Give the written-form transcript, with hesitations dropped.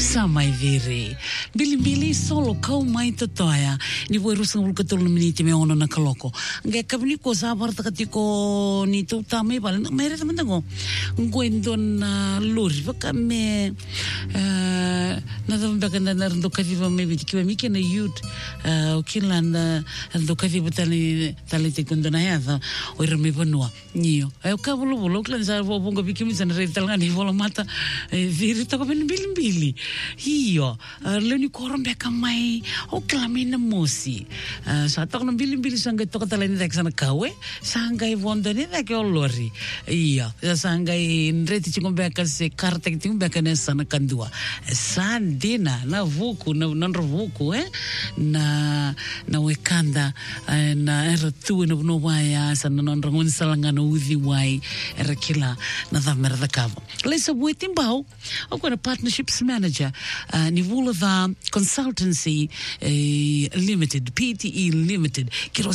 Samai vere. Bili solo kau mai totoya. Ni voi rusang ulka tolu miniti me ono na kaloko. Nge kabini ko sa barta katiko ni tu tamai bal. Mere teman-teman Gwendon luri baka me na tambakan na rendo katiba me kiwa mike na youth ukilanda rendo katiba tali te kondona ya o irame banua nio. Ai ka bolo klan sa bonga bikimi sa re talanga ni vola mata viri to ben bili. Hiyo leni korombe kamai o klamina mosi. Sa tok na bili sanga to talani dak sana kawe sanga I vondone dak olori. Iya, sanga ndreti chingombe se karta kitingombe kana sana kandua. Sandina na vuku na vuku na wekanda na eratu na bunowaya sana nonrongon salanga no uthi wai erakila na dhamera dakavo. Lesa buetimbao ako na partnerships manager ni vula da consultancy limited PTE limited